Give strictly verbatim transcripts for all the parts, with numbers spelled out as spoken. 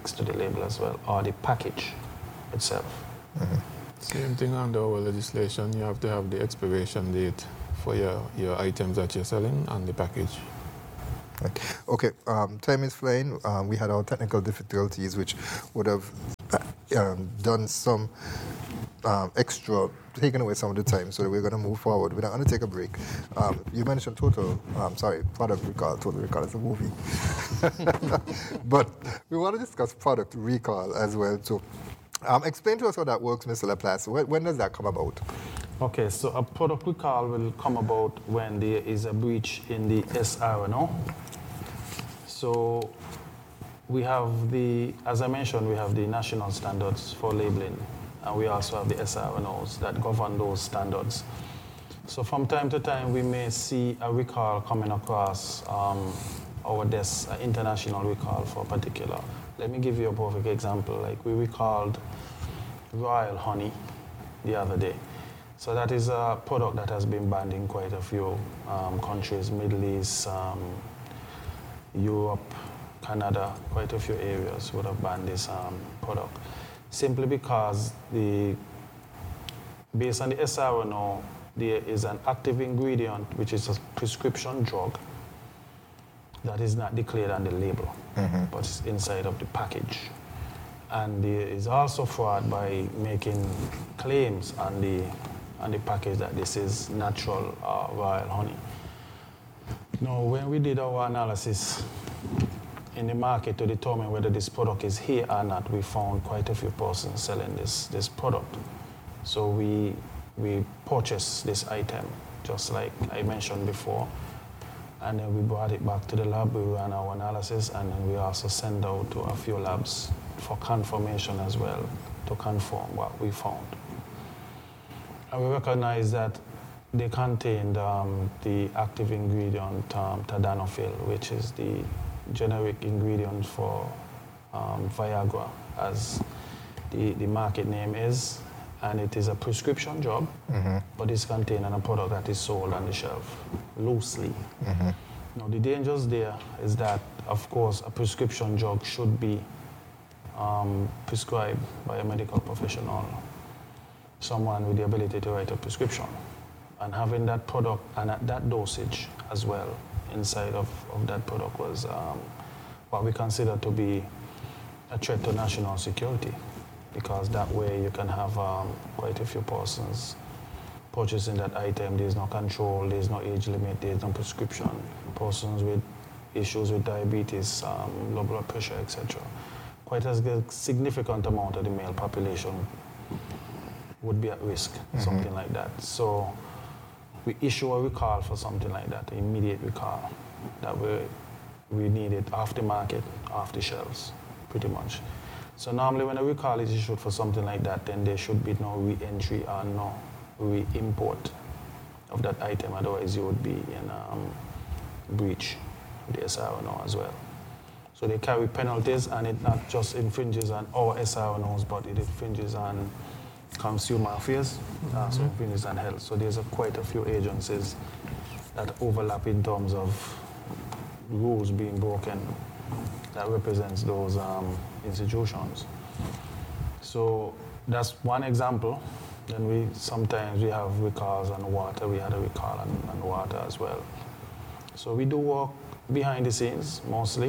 affixed to the label as well, or the package itself. Mm-hmm. Same thing under our legislation, you have to have the expiration date for your, your items that you're selling and the package. Right. Okay, um, time is flying. Um, we had our technical difficulties, which would have uh, um, done some um, extra, taken away some of the time, so that we're going to move forward. We're not going to take a break. Um, you mentioned total, um, sorry, product recall. Total recall is a movie. But we want to discuss product recall as well, too. Um, explain to us how that works, Mister Laplace. When, when does that come about? Okay, so a product recall will come about when there is a breach in the S R N O. So we have the, as I mentioned, we have the national standards for labeling, and we also have the S R N Os that govern those standards. So from time to time, we may see a recall coming across um, our desk, an international recall for a particular. Let me give you a perfect example. Like we recalled Royal Honey the other day. So that is a product that has been banned in quite a few um, countries, Middle East, um, Europe, Canada, quite a few areas would have banned this um, product. Simply because the, based on the S R N O, there is an active ingredient, which is a prescription drug, that is not declared on the label, mm-hmm. but it's inside of the package. And there is also fraud by making claims on the on the package that this is natural uh, royal honey. Now, when we did our analysis in the market to determine whether this product is here or not, we found quite a few persons selling this, this product. So we, we purchased this item, just like I mentioned before, and then we brought it back to the lab, we ran our analysis, and then we also sent out to a few labs for confirmation as well, to confirm what we found. And we recognized that they contained um, the active ingredient um, tadalafil, which is the generic ingredient for um, Viagra, as the, the market name is. And it is a prescription drug, mm-hmm. but it's contained in a product that is sold on the shelf loosely. Mm-hmm. Now, the dangers there is that, of course, a prescription drug should be um, prescribed by a medical professional, someone with the ability to write a prescription. And having that product and at that dosage as well inside of, of that product was um, what we consider to be a threat to national security, because that way you can have um, quite a few persons purchasing that item. There's no control, there's no age limit, there's no prescription. Persons with issues with diabetes, um, low blood pressure, et cetera. Quite a significant amount of the male population would be at risk, mm-hmm. something like that. So we issue a recall for something like that, an immediate recall, that we, we need it off the market, off the shelves, pretty much. So normally when a recall is issued for something like that, then there should be no re-entry or no re-import of that item, otherwise you would be in um, breach of the S R N O as well. So they carry penalties, and it not just infringes on our S R N Os, but it infringes on consumer affairs, mm-hmm. uh, so infringes on health. So there's a, quite a few agencies that overlap in terms of rules being broken that represents those um, institutions. So that's one example. Then we sometimes we have recalls on water. We had a recall on, on water as well. So we do work behind the scenes mostly.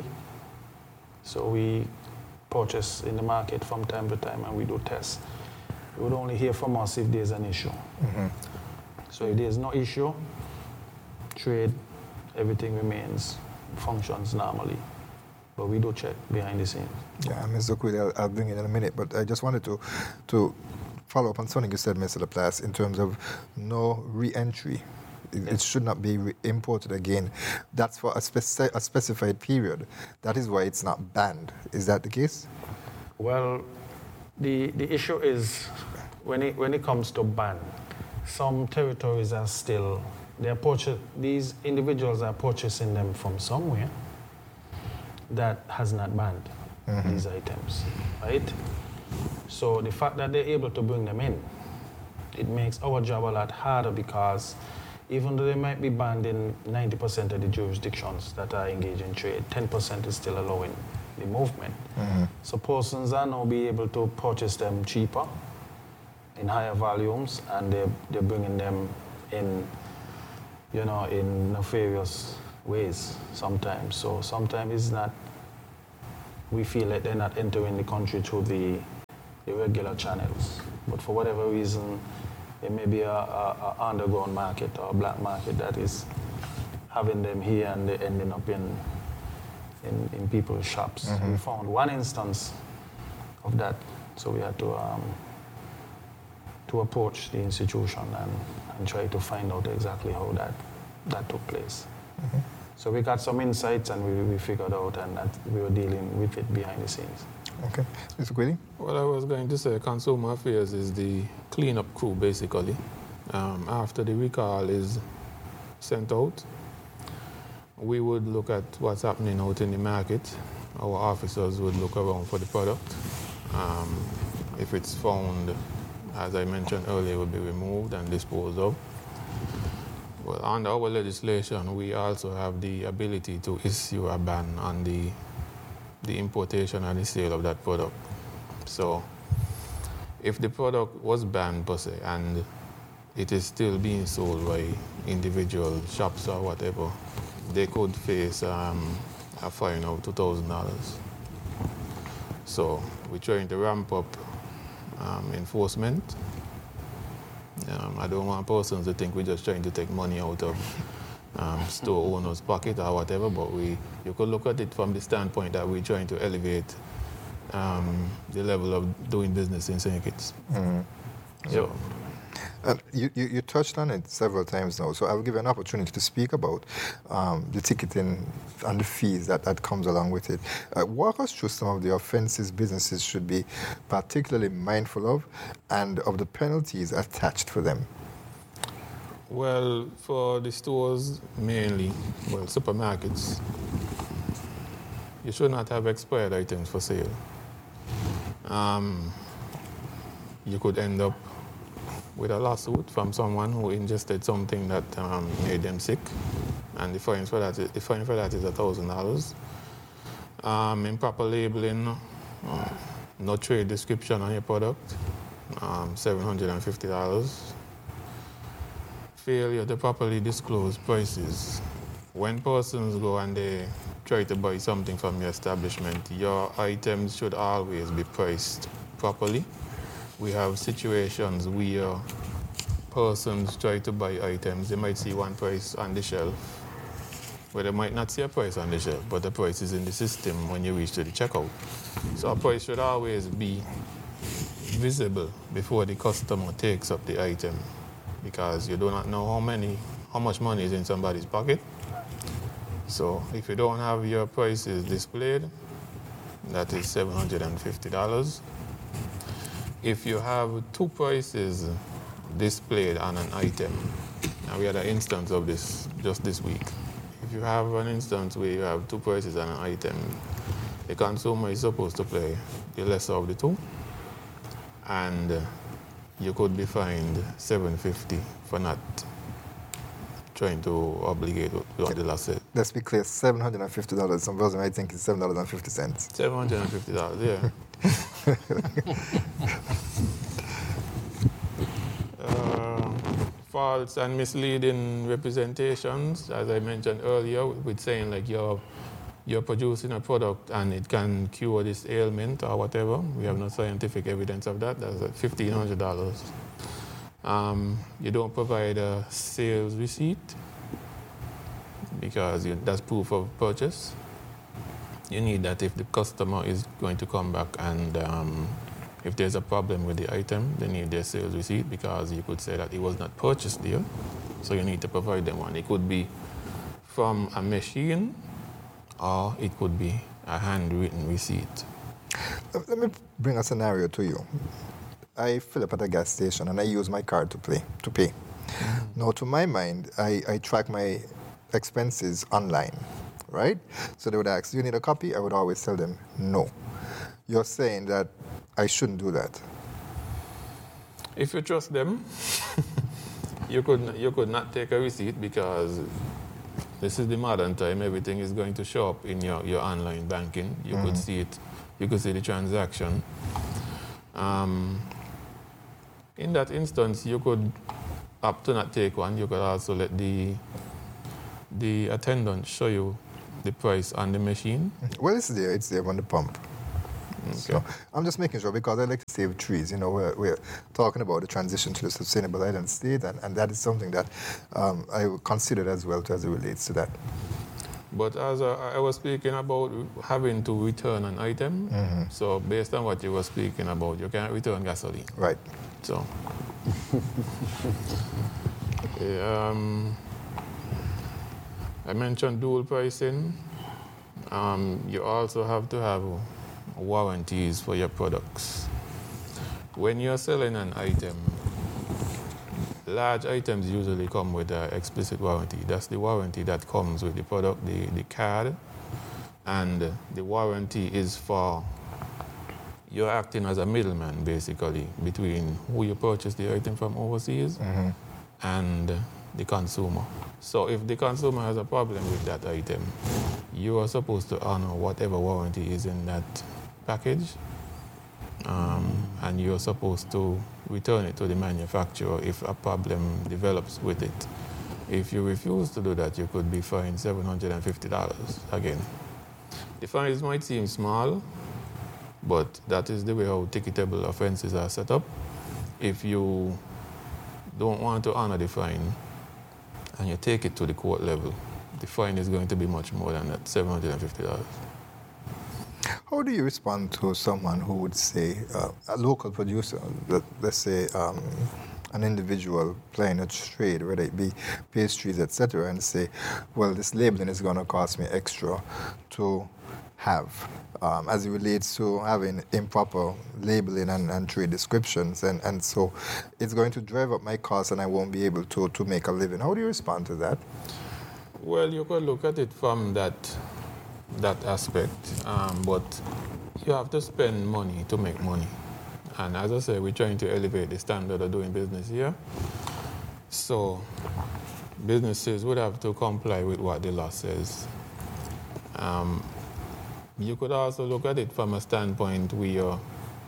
So we purchase in the market from time to time, and we do tests. You would only hear from us if there's an issue. Mm-hmm. So if there's no issue, trade, everything remains, functions normally. But we do check behind the scenes. Yeah, Mister Quilly, I'll, I'll bring it in a minute, but I just wanted to to follow up on something you said, Mister Laplace, in terms of no re-entry. It, yes. it should not be re- imported again. That's for a, speci- a specified period. That is why it's not banned. Is that the case? Well, the the issue is when it when it comes to ban, some territories are still they are purchase, these individuals are purchasing them from somewhere that has not banned mm-hmm. these items, right? So the fact that they're able to bring them in, it makes our job a lot harder, because even though they might be banned in ninety percent of the jurisdictions that are engaged in trade, ten percent is still allowing the movement. Mm-hmm. So persons are now be able to purchase them cheaper, in higher volumes, and they're, they're bringing them in, you know, in nefarious ways sometimes. So sometimes it's not, we feel that they're not entering the country through the, the regular channels. But for whatever reason, it may be a, a, a underground market or a black market that is having them here and they're ending up in, in, in people's shops. Mm-hmm. We found one instance of that, so we had to um, to approach the institution and, and try to find out exactly how that, that took place. Mm-hmm. So we got some insights and we, we figured out and that we were dealing with it behind the scenes. Okay. Mister Quilly? Well, I was going to say Consumer Affairs is the cleanup crew, basically. Um, after the recall is sent out, we would look at what's happening out in the market. Our officers would look around for the product. Um, if it's found, as I mentioned earlier, it will be removed and disposed of. Well, under our legislation, we also have the ability to issue a ban on the, the importation and the sale of that product. So, if the product was banned per se, and it is still being sold by individual shops or whatever, they could face um, a fine of two thousand dollars. So, we're trying to ramp up um, enforcement. Um, I don't want persons to think we're just trying to take money out of um, store owners' pocket or whatever, but we you could look at it from the standpoint that we're trying to elevate um, the level of doing business in Saint Kitts. Mm-hmm. So, Uh, you, you, you touched on it several times now, so I will give you an opportunity to speak about um, the ticketing and the fees that, that comes along with it. Uh, walk us through some of the offenses businesses should be particularly mindful of and of the penalties attached for them. well, for the stores mainly, well, supermarkets, you should not have expired items for sale. Um, you could end up with a lawsuit from someone who ingested something that um, made them sick, and the fine for that is, the fine for that is a thousand dollars. Um, improper labeling, uh, no trade description on your product, um, seven hundred and fifty dollars. Failure to properly disclose prices. When persons go and they try to buy something from your establishment, your items should always be priced properly. We have situations where persons try to buy items. They might see one price on the shelf, where they might not see a price on the shelf, but the price is in the system when you reach to the checkout. So a price should always be visible before the customer takes up the item, because you do not know how many, how much money is in somebody's pocket. So if you don't have your prices displayed, that is seven hundred fifty dollars. If you have two prices displayed on an item, and we had an instance of this just this week. If you have an instance where you have two prices on an item, the consumer is supposed to pay the lesser of the two, and you could be fined seven hundred fifty dollars for not trying to obligate what the law said. Let's be clear, seven hundred fifty dollars. Some person might think it's seven dollars and fifty cents. seven hundred fifty dollars, yeah. uh, false and misleading representations, as I mentioned earlier, with saying like you're you're producing a product and it can cure this ailment or whatever. We have no scientific evidence of that. That's fifteen hundred dollars. Um, you don't provide a sales receipt because you, that's proof of purchase. You need that if the customer is going to come back and um, if there's a problem with the item, they need their sales receipt, because you could say that it was not purchased there. So you need to provide them one. It could be from a machine, or it could be a handwritten receipt. Let me bring a scenario to you. I fill up at a gas station and I use my card to pay. To pay. Mm-hmm. Now, to my mind, I, I track my expenses online, right? So they would ask, do you need a copy? I would always tell them, no. You're saying that I shouldn't do that. If you trust them, you could you could not take a receipt, because this is the modern time. Everything is going to show up in your, your online banking. You Mm-hmm. could see it. You could see the transaction. Um, in that instance, you could opt to not take one. You could also let the the attendant show you the price on the machine. Well, it's there. It's there on the pump. So I'm just making sure because I like to save trees. You know, we're, we're talking about the transition to the sustainable island state, and, and that is something that um, I would consider as well to, as it relates to that. But as I, I was speaking about having to return an item, Mm-hmm. so based on what you were speaking about, you can't return gasoline. Right. So, yeah, um, I mentioned dual pricing. Um, you also have to have warranties for your products. When you're selling an item, large items usually come with an explicit warranty. That's the warranty that comes with the product, the, the card, and the warranty is for you're acting as a middleman, basically, between who you purchase the item from overseas Mm-hmm. and the consumer. So if the consumer has a problem with that item, you are supposed to honor whatever warranty is in that package, um, and you're supposed to return it to the manufacturer if a problem develops with it. If you refuse to do that, you could be fined seven hundred fifty dollars again. The fines might seem small, but that is the way how ticketable offenses are set up. If you don't want to honor the fine and you take it to the court level, the fine is going to be much more than that, seven hundred fifty dollars. How do you respond to someone who would say, uh, a local producer, let, let's say um, an individual playing a trade, whether it be pastries, et cetera, and say, well, this labeling is going to cost me extra to have, um, as it relates to having improper labeling and, and trade descriptions, and, and so it's going to drive up my costs and I won't be able to, to make a living. How do you respond to that? Well, you could look at it from that that aspect, um, but you have to spend money to make money. And as I said, we're trying to elevate the standard of doing business here. So businesses would have to comply with what the law says. Um, you could also look at it from a standpoint where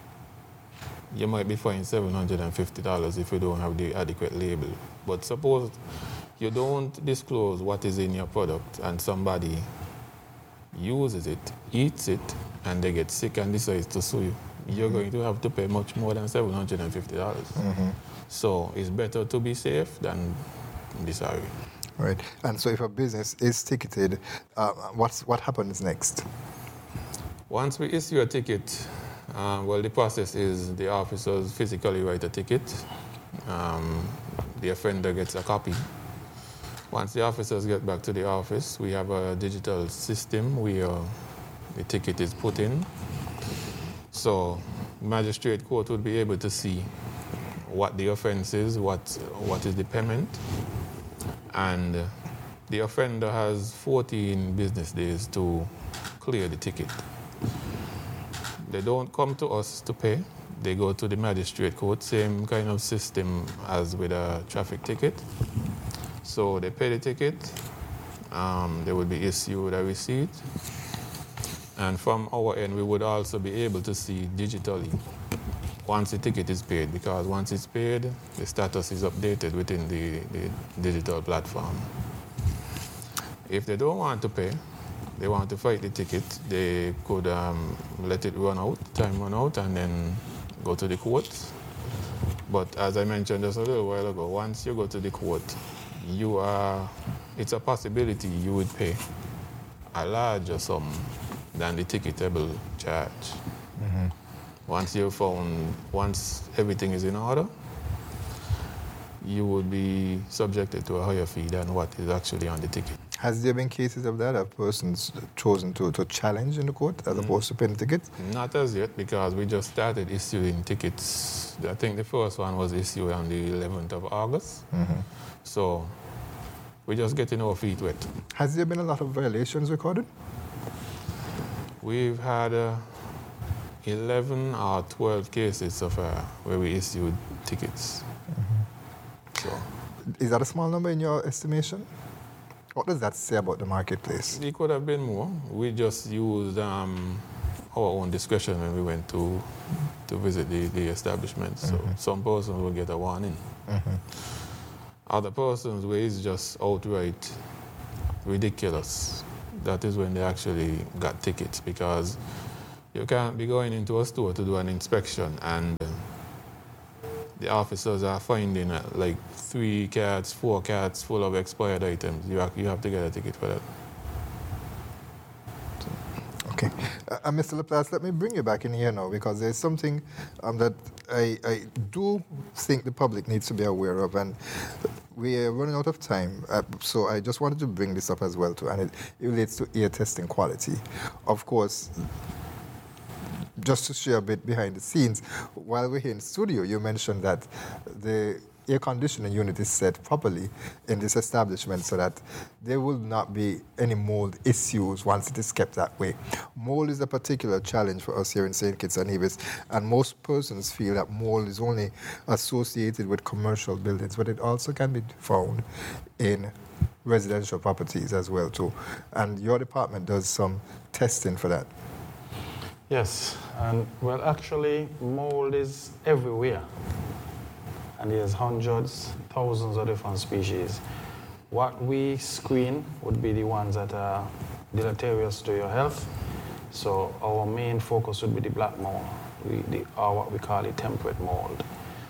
you might be fined seven hundred fifty dollars if you don't have the adequate label. But suppose you don't disclose what is in your product and somebody uses it, eats it, and they get sick and decides to sue you. You're Mm-hmm. going to have to pay much more than seven hundred fifty dollars. Mm-hmm. So it's better to be safe than be sorry. Right. And so if a business is ticketed, uh, what's, what happens next? Once we issue a ticket, uh, well, the process is the officers physically write a ticket. Um, the offender gets a copy. Once the officers get back to the office, we have a digital system where the ticket is put in. So magistrate court would be able to see what the offense is, what, what is the payment, and the offender has fourteen business days to clear the ticket. They don't come to us to pay. They go to the magistrate court, same kind of system as with a traffic ticket. So they pay the ticket, um, they will be issued a receipt, and from our end we would also be able to see digitally once the ticket is paid, because once it's paid, the status is updated within the, the digital platform. If they don't want to pay, they want to fight the ticket, they could um, let it run out, time run out, and then go to the court. But as I mentioned just a little while ago, once you go to the court, you are, it's a possibility you would pay a larger sum than the ticketable charge. Mm-hmm. Once you're found, once everything is in order, you would be subjected to a higher fee than what is actually on the ticket. Has there been cases of that? Have persons chosen to, to challenge in the court as opposed to paying the ticket? Not as yet, because we just started issuing tickets. I think the first one was issued on the eleventh of August. Mm-hmm. So we're just getting our feet wet. Has there been a lot of violations recorded? We've had uh, eleven or twelve cases so far where we issued tickets. So Is that a small number in your estimation? What does that say about the marketplace? It could have been more. We just used um, our own discretion when we went to to visit the, the establishment. So mm-hmm. some persons will get a warning. Mm-hmm. Other persons where it's just outright ridiculous. That is when they actually got tickets, because you can't be going into a store to do an inspection and the officers are finding uh, like three carts, four carts full of expired items. You have, you have to get a ticket for that. Okay. Uh, uh, Mister Laplace, let me bring you back in here now, because there's something um, that I, I do think the public needs to be aware of, and we are running out of time, uh, so I just wanted to bring this up as well too, and it, it relates to air testing quality. Of course, just to share a bit behind the scenes, while we're here in studio, you mentioned that the air conditioning unit is set properly in this establishment so that there will not be any mold issues once it is kept that way. Mold is a particular challenge for us here in Saint Kitts and Nevis, and most persons feel that mold is only associated with commercial buildings, but it also can be found in residential properties as well too. And your department does some testing for that. Yes, and well, actually, mold is everywhere. And there's hundreds, thousands of different species. What we screen would be the ones that are deleterious to your health. So our main focus would be the black mold, we, the, or what we call the temperate mold.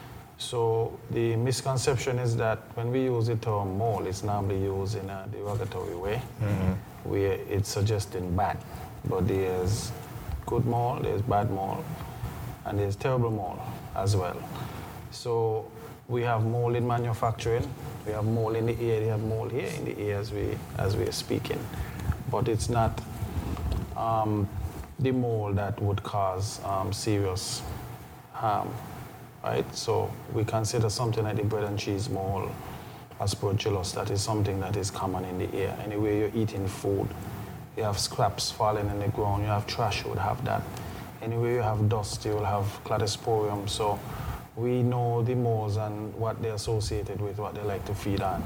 So the misconception is that when we use the term mold, it's normally used in a derogatory way, mm-hmm. where it's suggesting bad. But there's good mold, there's bad mold, and there's terrible mold as well. So we have mold in manufacturing, we have mold in the air, we have mold here in the air as we, as we are speaking. But it's not um, the mold that would cause um, serious harm, right? So we consider something like the bread and cheese mold, Aspergillus, that is something that is common in the air. Anywhere you're eating food, you have scraps falling in the ground, you have trash, you would have that. Anywhere you have dust, you will have cladosporium. So we know the molds and what they're associated with, what they like to feed on.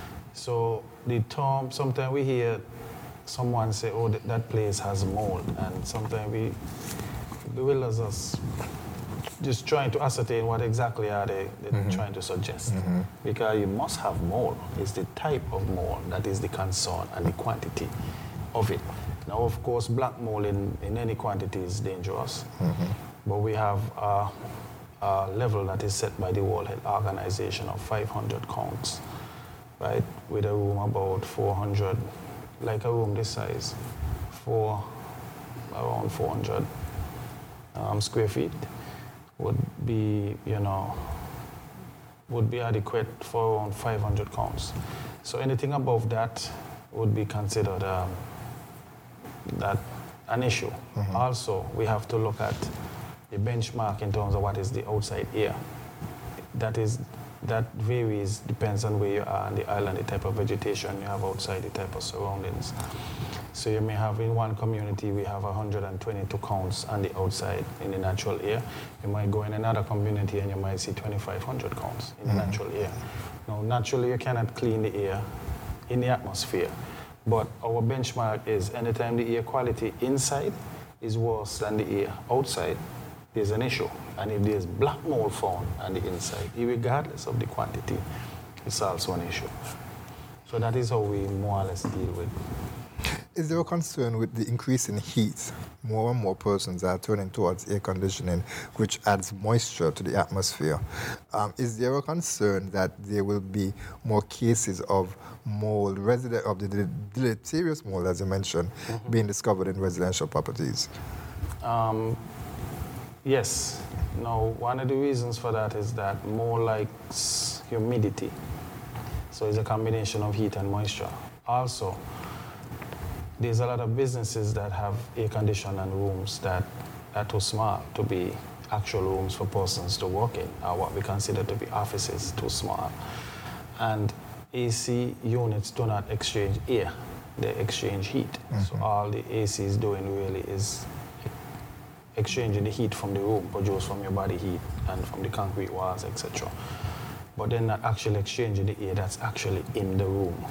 So the term, sometimes we hear someone say, oh, th- that place has mold, and sometimes we bewilders us just trying to ascertain what exactly are they mm-hmm. trying to suggest. Mm-hmm. Because you must have mold. It's the type of mold that is the concern and the quantity of it. Now, of course, black mold in, in any quantity is dangerous, mm-hmm. but we have a, a level that is set by the World Health Organization of five hundred counts, right? With a room about four hundred, like a room this size, four, around four hundred um, square feet would be, you know, would be adequate for around five hundred counts. So anything above that would be considered um, that an issue. Mm-hmm. Also, we have to look at the benchmark in terms of what is the outside air. That is, that varies, depends on where you are on the island, the type of vegetation you have outside, the type of surroundings. So you may have in one community, we have one hundred twenty-two counts on the outside in the natural air. You might go in another community and you might see twenty-five hundred counts in mm-hmm. the natural air. Now, naturally, you cannot clean the air in the atmosphere. But our benchmark is anytime the air quality inside is worse than the air outside, there's an issue. And if there's black mold found on the inside, regardless of the quantity, it's also an issue. So that is how we more or less deal with. Is there a concern with the increase in heat? More and more persons are turning towards air conditioning, which adds moisture to the atmosphere. Um, is there a concern that there will be more cases of mold, resident of the deleterious mold, as you mentioned, mm-hmm. being discovered in residential properties? Um, yes. Now, one of the reasons for that is that mold likes humidity. So it's a combination of heat and moisture. Also, there's a lot of businesses that have air-conditioned rooms that are too small to be actual rooms for persons to work in, or what we consider to be offices, too small. And A C units do not exchange air, they exchange heat. Mm-hmm. So all the A C is doing really is exchanging the heat from the room, produced from your body heat and from the concrete walls, et cetera. But they're not actually exchanging the air that's actually in the room.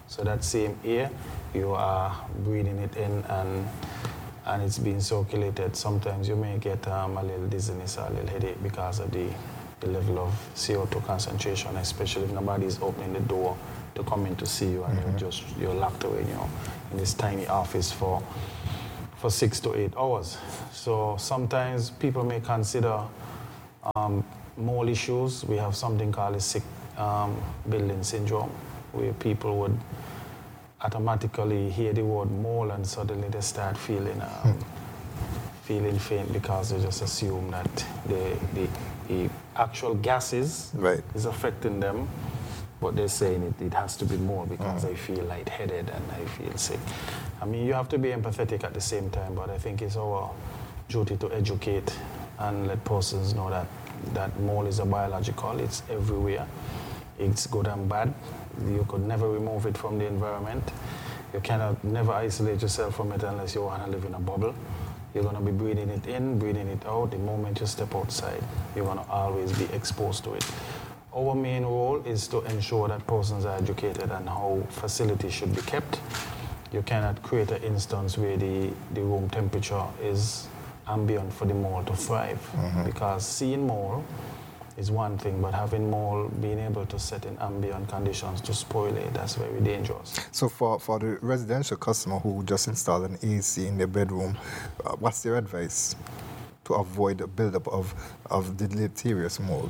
So that same air, you are breathing it in, and and it's being circulated. Sometimes you may get um, a little dizziness or a little headache because of the, the level of C O two concentration, especially if nobody is opening the door to come in to see you, and mm-hmm. you're just you're locked away, you know, in this tiny office for for six to eight hours. So sometimes people may consider um, mole issues. We have something called a sick um, building syndrome, where people would automatically hear the word mole and suddenly they start feeling um, hmm. feeling faint because they just assume that the, the, the actual gases right. is affecting them, but they're saying it, it has to be mole because mm. I feel lightheaded and I feel sick. I mean, you have to be empathetic at the same time, but I think it's our duty to educate and let persons know that that mole is a biological, it's everywhere. It's good and bad. You could never remove it from the environment. You cannot never isolate yourself from it unless you want to live in a bubble. You're going to be breathing it in, breathing it out. The moment you step outside, you're going to always be exposed to it. Our main role is to ensure that persons are educated on how facilities should be kept. You cannot create an instance where the, the room temperature is ambient for the mole to thrive, mm-hmm. because seeing mole is one thing, but having mole being able to set in ambient conditions to spoil it, that's very dangerous. So for, for the residential customer who just installed an A C in their bedroom, uh, what's their advice to avoid the buildup of, of the deleterious mold?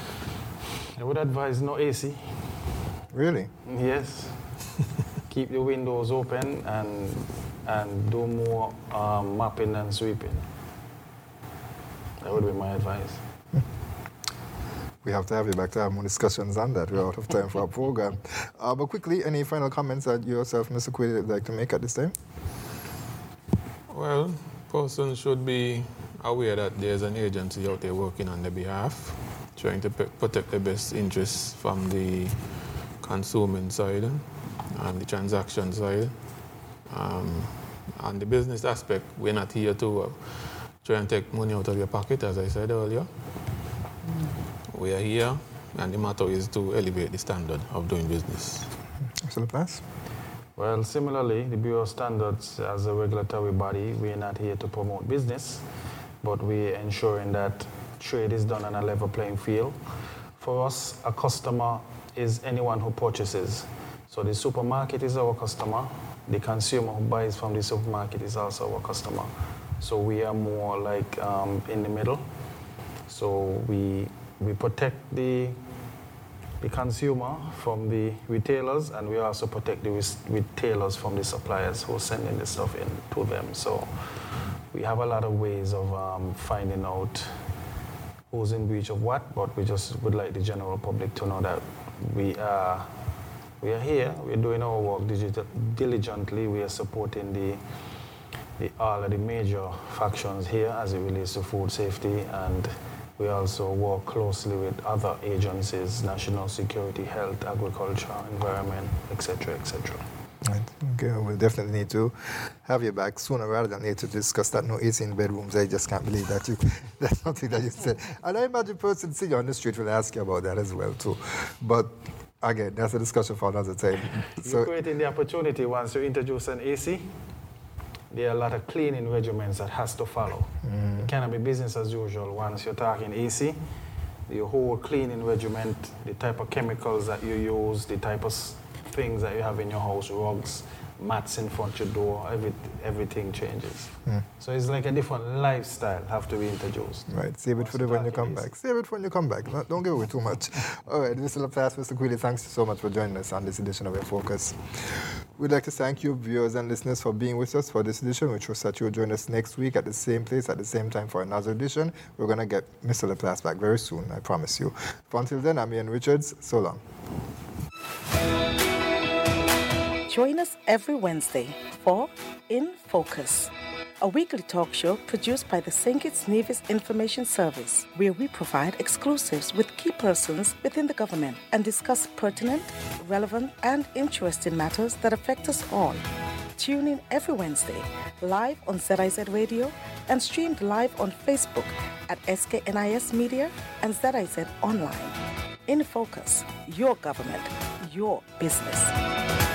I would advise no A C. Really? Yes. Keep the windows open and and do more um, mopping and sweeping. That would be my advice. We have to have you back to have more discussions on that. We're out of time for our program. Uh, but quickly, any final comments that you yourself, Mister Quayle, would like to make at this time? Well, persons should be aware that there's an agency out there working on their behalf, trying to p- protect the best interests from the consuming side and the transaction side. Um, on the business aspect, we're not here to uh, try and take money out of your pocket, as I said earlier. We are here, and the matter is to elevate the standard of doing business. Mister Laplace? Well, similarly, the Bureau of Standards, as a regulatory body, we are not here to promote business, but we are ensuring that trade is done on a level playing field. For us, a customer is anyone who purchases. So the supermarket is our customer. The consumer who buys from the supermarket is also our customer. So we are more like um, in the middle. So we we protect the the consumer from the retailers, and we also protect the retailers from the suppliers who are sending the stuff in to them. So we have a lot of ways of um, finding out who's in breach of what, but we just would like the general public to know that we are we are here, we're doing our work digital, diligently, we are supporting the, the all of the major factions here as it relates to food safety, and we also work closely with other agencies, national security, health, agriculture, environment, et cetera, et cetera. Right. Okay, we'll definitely need to have you back sooner rather than later to discuss that. No A C in bedrooms. I just can't believe that you. That's something that you said. And I imagine person see you on the street will ask you about that as well too. But again, that's a discussion for another time. So, you're creating the opportunity once you introduce an A C. There are a lot of cleaning regimens that has to follow. Mm. It cannot be business as usual. Once you're talking A C, your whole cleaning regiment, the type of chemicals that you use, the type of things that you have in your house, rugs, mats in front of your door, every, everything changes. Mm. So it's like a different lifestyle have to be introduced. Right, save it for the when you come back. Save it when you come back. No, don't give away too much. All right, Mister Laplace, Mister Quayle, thanks so much for joining us on this edition of InFocus. We'd like to thank you, viewers and listeners, for being with us for this edition. We trust that you'll join us next week at the same place, at the same time for another edition. We're going to get Mister Laplace back very soon, I promise you. But until then, I'm Ian Richards. So long. Join us every Wednesday for In Focus, a weekly talk show produced by the Saint Kitts Nevis Information Service, where we provide exclusives with key persons within the government and discuss pertinent, relevant, and interesting matters that affect us all. Tune in every Wednesday, live on Z I Z Radio and streamed live on Facebook at S K N I S Media and Z I Z Online. In Focus, your government, your business.